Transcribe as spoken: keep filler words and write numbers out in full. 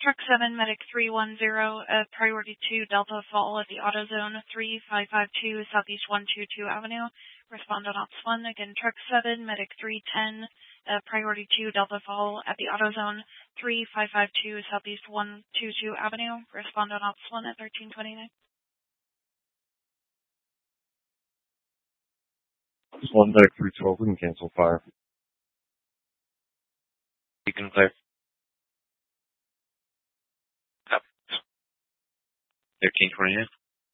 Truck seven, Medic three one zero, uh, Priority two, Delta Fall at the AutoZone three five five two, Southeast one two two Avenue. Respond on Ops one. Again, Truck seven, Medic three ten, uh, Priority two, Delta Fall at the AutoZone three five five two, Southeast one two two Avenue. Respond on Ops one at thirteen twenty-nine. one Medic three twelve, we can cancel fire. You can clear. Yep. thirteen twenty-nine.